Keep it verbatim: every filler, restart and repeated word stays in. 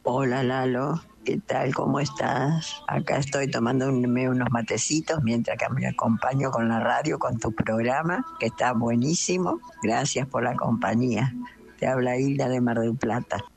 Hola Lalo, ¿qué tal? ¿Cómo estás? Acá estoy tomando unos matecitos mientras que me acompaño con la radio, con tu programa, que está buenísimo. Gracias por la compañía. Te habla Hilda de Mar del Plata.